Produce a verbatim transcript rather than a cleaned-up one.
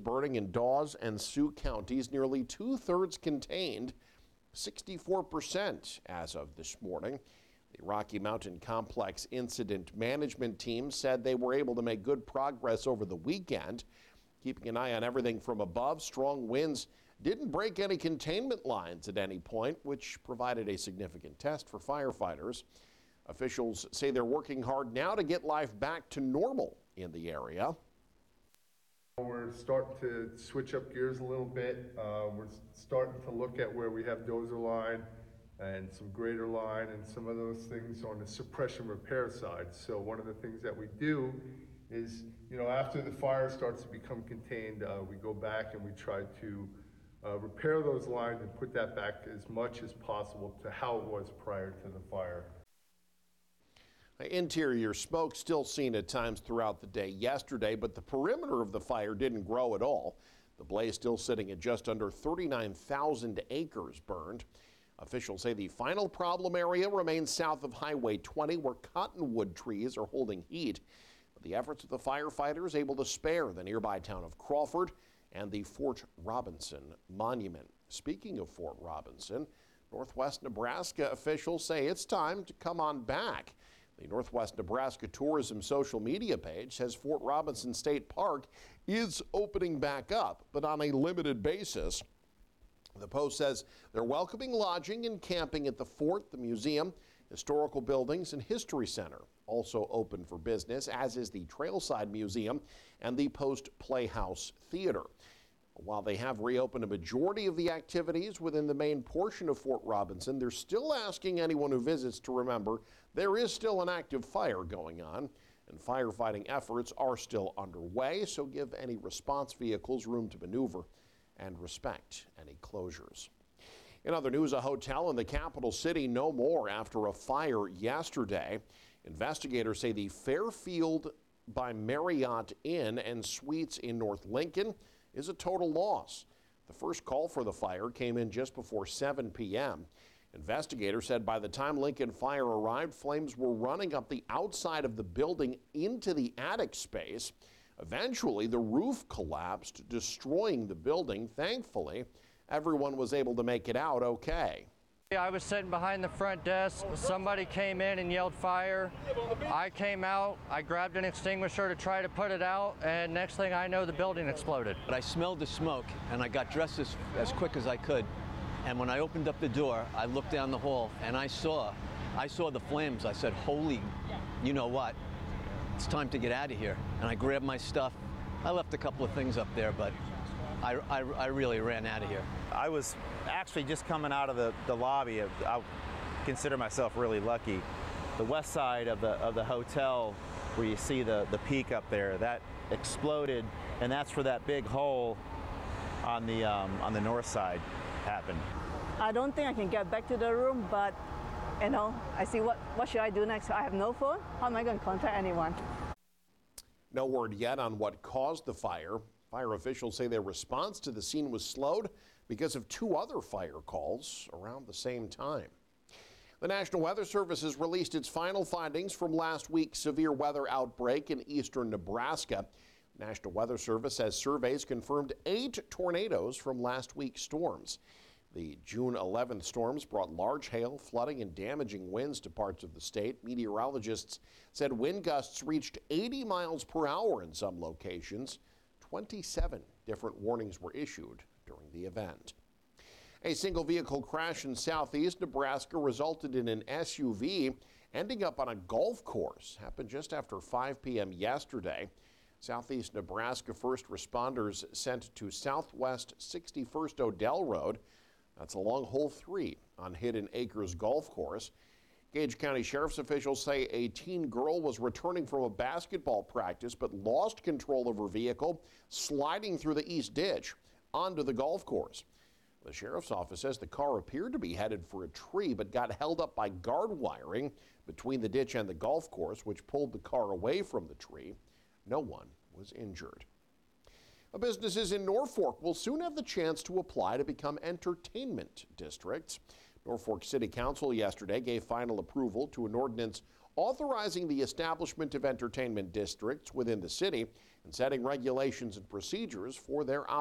burning in Dawes and Sioux counties, nearly two-thirds contained, sixty-four percent as of this morning. The Rocky Mountain Complex Incident Management Team said they were able to make good progress over the weekend, keeping an eye on everything from above. Strong winds didn't break any containment lines at any point, which provided a significant test for firefighters. Officials say they're working hard now to get life back to normal in the area. We're starting to switch up gears a little bit. Uh, we're starting to look at where we have dozer line and some grader line and some of those things on the suppression repair side. So one of the things that we do is, you know, after the fire starts to become contained, uh, we go back and we try to uh, repair those lines and put that back as much as possible to how it was prior to the fire. Interior smoke still seen at times throughout the day yesterday, but the perimeter of the fire didn't grow at all. The blaze still sitting at just under thirty-nine thousand acres burned. Officials say the final problem area remains south of Highway twenty, where cottonwood trees are holding heat. But the efforts of the firefighters able to spare the nearby town of Crawford and the Fort Robinson Monument. Speaking of Fort Robinson, Northwest Nebraska officials say it's time to come on back. The Northwest Nebraska Tourism social media page says Fort Robinson State Park is opening back up, but on a limited basis. The Post says they're welcoming lodging and camping at the fort, the museum, historical buildings, and history center. Also open for business, as is the Trailside Museum and the Post Playhouse Theater. While they have reopened a majority of the activities within the main portion of Fort Robinson, they're still asking anyone who visits to remember there is still an active fire going on, and firefighting efforts are still underway, so give any response vehicles room to maneuver and respect any closures. In other news, a hotel in the capital city no more after a fire yesterday. Investigators say the Fairfield by Marriott Inn and Suites in North Lincoln is a total loss. The first call for the fire came in just before seven p m Investigators said by the time Lincoln Fire arrived, flames were running up the outside of the building into the attic space. Eventually, the roof collapsed, destroying the building. Thankfully, everyone was able to make it out okay. I was sitting behind the front desk. Somebody came in and yelled fire. I came out, I grabbed an extinguisher to try to put it out, and next thing I know, the building exploded. But I smelled the smoke, and I got dressed as, as quick as I could. And when I opened up the door, I looked down the hall, and I saw, I saw the flames. I said, holy, you know what? It's time to get out of here. And I grabbed my stuff. I left a couple of things up there, but I, I, I really ran out of here. I was actually just coming out of the, the lobby. I consider myself really lucky. The west side of the, of the hotel, where you see the, the peak up there, that exploded, and that's where that big hole on the, um, on the north side happened. I don't think I can get back to the room, but you know, I see what, what should I do next? I have no phone. How am I going to contact anyone? No word yet on what caused the fire. Fire officials say their response to the scene was slowed because of two other fire calls around the same time. The National Weather Service has released its final findings from last week's severe weather outbreak in eastern Nebraska. National Weather Service says surveys confirmed eight tornadoes from last week's storms. The June eleventh storms brought large hail, flooding, and damaging winds to parts of the state. Meteorologists said wind gusts reached eighty miles per hour in some locations. twenty-seven different warnings were issued during the event. A single vehicle crash in southeast Nebraska resulted in an S U V ending up on a golf course. Happened just after five p m yesterday. Southeast Nebraska first responders sent to Southwest sixty-first Odell Road. That's along hole three on Hidden Acres Golf Course. Gage County Sheriff's officials say a teen girl was returning from a basketball practice but lost control of her vehicle, sliding through the east ditch onto the golf course. The sheriff's office says the car appeared to be headed for a tree but got held up by guard wiring between the ditch and the golf course, which pulled the car away from the tree. No one was injured. Businesses in Norfolk will soon have the chance to apply to become entertainment districts. Norfolk City Council yesterday gave final approval to an ordinance authorizing the establishment of entertainment districts within the city and setting regulations and procedures for their